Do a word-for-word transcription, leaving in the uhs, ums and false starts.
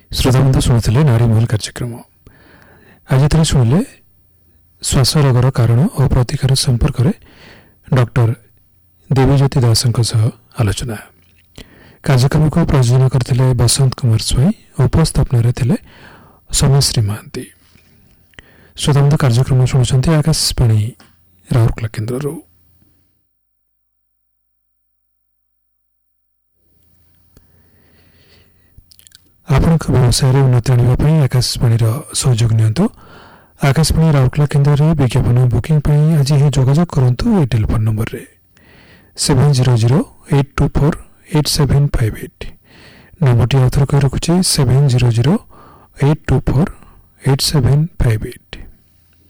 श्रोताबंधु शुणुले नारी महल कार्यक्रम आज थे शुणिले श्वास रोगर कारण और प्रतिकार संपर्क में डॉक्टर देवीज्योति दासों आलोचना। कार्यक्रम को प्रयोजन करते बसंत कुमार स्वाई, उपस्थापन थे सोमेश्री महांती। श्रोताबंधु कार्यक्रम शुणुंट आकाशवाणी राउरकेला केन्द्र। आपण व्यवसाय उन्नति आने आकाशवाणी सहयोग नियंतु। आकाशवाणी राउरकेला केन्द्र में विज्ञापन बुकिंग आज ही जोगाजोग करूँ। टेलीफोन नंबर रे seven zero zero eight to four eight seven five eight number T आउथर कही रखुच्छे seven zero zero eight to four eight seven five eight.